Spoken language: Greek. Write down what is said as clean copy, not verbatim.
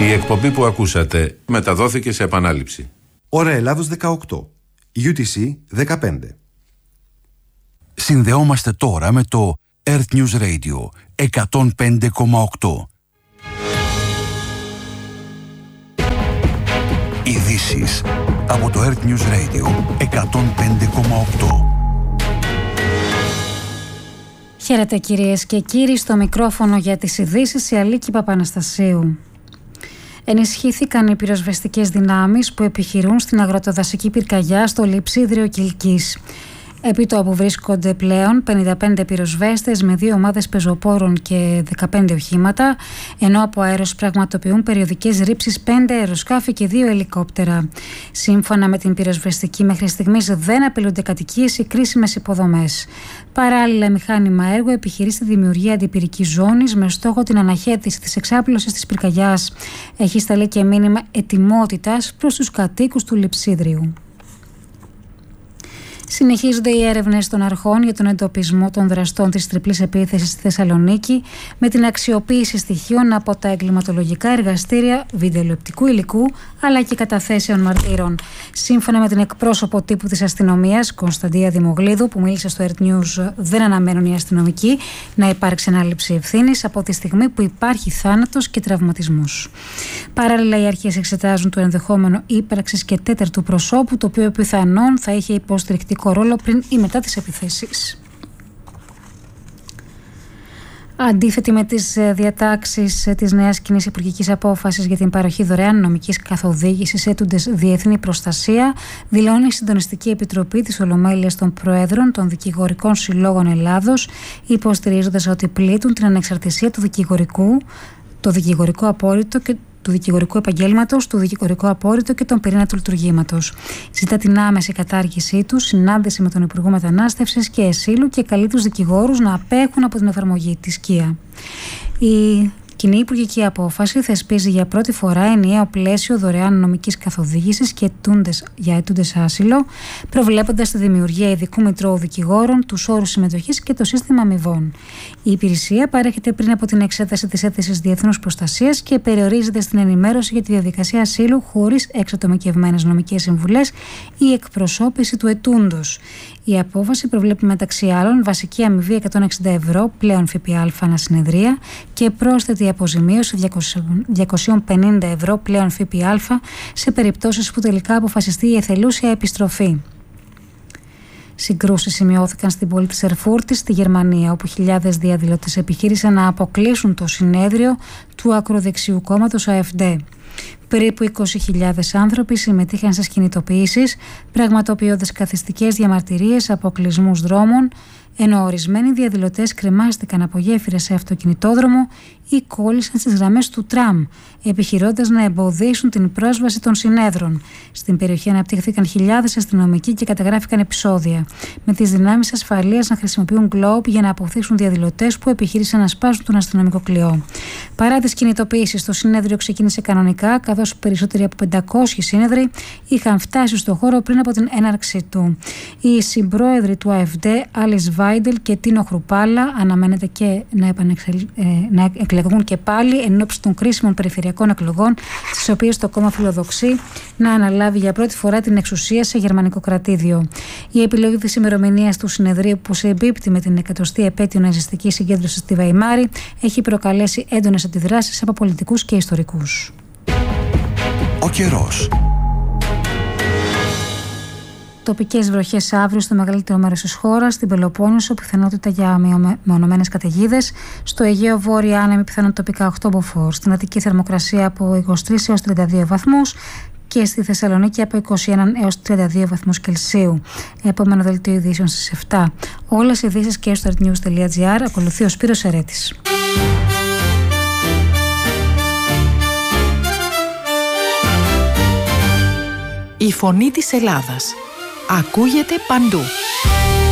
Η εκπομπή που ακούσατε μεταδόθηκε σε επανάληψη. Ώρα Ελλάδος 18, UTC 15. Συνδεόμαστε τώρα με το Earth News Radio 105,8. Ειδήσεις από το Earth News Radio 105,8. Χαίρετε κυρίες και κύριοι, στο μικρόφωνο για τις ειδήσεις η Αλίκη Παπαναστασίου. Ενισχύθηκαν οι πυροσβεστικές δυνάμεις που επιχειρούν στην αγροτοδασική πυρκαγιά στο λειψίδριο Κιλκής. Επί τόπου βρίσκονται πλέον 55 πυροσβέστες με 2 ομάδες πεζοπόρων και 15 οχήματα, ενώ από αέρος πραγματοποιούν περιοδικές ρήψεις 5 αεροσκάφη και 2 ελικόπτερα. Σύμφωνα με την πυροσβεστική, μέχρι στιγμής δεν απειλούνται κατοικίες ή κρίσιμες υποδομές. Παράλληλα, μηχάνημα έργο επιχειρεί στη δημιουργία αντιπυρικής ζώνης με στόχο την αναχέτηση της εξάπλωσης της πυρκαγιάς. Έχει σταλεί και μήνυμα ετοιμότητας προς τους κατοίκους του λειψίδριου. Συνεχίζονται οι έρευνες των αρχών για τον εντοπισμό των δραστών της τριπλής επίθεσης στη Θεσσαλονίκη με την αξιοποίηση στοιχείων από τα εγκληματολογικά εργαστήρια βιντεοληπτικού υλικού αλλά και καταθέσεων μαρτύρων. Σύμφωνα με την εκπρόσωπο τύπου της αστυνομίας, Κωνσταντία Δημογλίδου, που μίλησε στο Earth News, δεν αναμένουν οι αστυνομικοί να υπάρξει ανάληψη ευθύνης από τη στιγμή που υπάρχει θάνατος και τραυματισμούς. Παράλληλα, οι αρχές εξετάζουν το ενδεχόμενο ύπαρξης και τέταρτου προσώπου, το οποίο πιθανόν θα είχε υποστηρικτικό ρόλο πριν ή μετά τις επιθέσεις. Αντίθετη με τις διατάξεις της νέας κοινής υπουργικής απόφασης για την παροχή δωρεάν νομικής καθοδήγησης αίτουντες διεθνή προστασία, δηλώνει η Συντονιστική Επιτροπή της Ολομέλειας των Προέδρων των Δικηγορικών Συλλόγων Ελλάδος, υποστηρίζοντας ότι πλήττουν την ανεξαρτησία του δικηγορικού απόρριτο και του δικηγορικού επαγγέλματος, του δικηγορικού απόρριτο και τον πυρήνα του λειτουργήματος. Ζητά την άμεση κατάργησή του, συνάντηση με τον Υπουργό Μετανάστευσης και Ασύλου και καλεί τους δικηγόρους να απέχουν από την εφαρμογή της ΚΙΑ. Η κοινή υπουργική απόφαση θεσπίζει για πρώτη φορά ενιαίο πλαίσιο δωρεάν νομικής καθοδήγησης και για αιτούντες άσυλο, προβλέποντας τη δημιουργία ειδικού μητρώου δικηγόρων, τους όρους συμμετοχής και το σύστημα αμοιβών. Η υπηρεσία παρέχεται πριν από την εξέταση της αίτησης διεθνούς προστασίας και περιορίζεται στην ενημέρωση για τη διαδικασία ασύλου χωρίς εξατομικευμένες νομικές συμβουλές ή εκπροσώπηση του αιτούντος. Η απόφαση προβλέπει μεταξύ άλλων βασική αμοιβή 160 ευρώ πλέον ΦΠΑ ανασυνεδρία και πρόσθετη αποζημίωση 250 ευρώ πλέον ΦΠΑ σε περιπτώσεις που τελικά αποφασιστεί η εθελούσια επιστροφή. Συγκρούσεις σημειώθηκαν στην πόλη της Ερφούρτης στη Γερμανία, όπου χιλιάδες διαδηλωτές επιχείρησαν να αποκλείσουν το συνέδριο του ακροδεξιού κόμματος AfD. Περίπου 20.000 άνθρωποι συμμετείχαν στις κινητοποιήσεις, πραγματοποιώντας καθιστικές διαμαρτυρίες, αποκλεισμούς δρόμων, ενώ ορισμένοι διαδηλωτές κρεμάστηκαν από γέφυρες σε αυτοκινητόδρομο ή κόλλησαν στις γραμμές του τραμ, επιχειρώντας να εμποδίσουν την πρόσβαση των συνέδρων. Στην περιοχή αναπτύχθηκαν χιλιάδες αστυνομικοί και καταγράφηκαν επεισόδια, με τις δυνάμεις ασφαλείας να χρησιμοποιούν γκλόπ για να αποθήσουν διαδηλωτές που επιχείρησαν να σπάσουν τον αστυνομικό κλειό. Παρά τις κινητοποιήσεις, το συνέδριο ξεκίνησε κανονικά, καθώς περισσότεροι από 500 σύνεδροι είχαν φτάσει στο χώρο πριν από την έναρξη του. Οι συμπρόεδροι του AfD, Alice Weidel και Τίνο Χρουπάλα, αναμένεται και να εκλεγούν και πάλι εν ώψη των κρίσιμων περιφερειακών εκλογών, στις οποίες το κόμμα φιλοδοξεί να αναλάβει για πρώτη φορά την εξουσία σε γερμανικό κρατήδιο. Η επιλογή της ημερομηνίας του συνεδρίου, που συμπίπτει με την 100η επέτειο ναζιστικής συγκέντρωσης στη Βαϊμάρη, έχει προκαλέσει έντονες αντιδράσεις από πολιτικούς και ιστορικούς. Ο καιρός. Τοπικές βροχές αύριο στο μεγαλύτερο μέρος της χώρας, στην Πελοπόννησο πιθανότητα για μεμονωμένες καταιγίδες, στο Αιγαίο Βόρεια άνεμη πιθανότητα τοπικά 8 μποφόρ, στην Αττική θερμοκρασία από 23 έως 32 βαθμούς και στη Θεσσαλονίκη από 21 έως 32 βαθμούς Κελσίου. Επόμενο δελτίο ειδήσεων στις 7. Όλες οι ειδήσεις και στο artnews.gr. Ακολουθεί ο Σπύρος Ερέτης. Η φωνή της Ελλάδας ακούγεται παντού.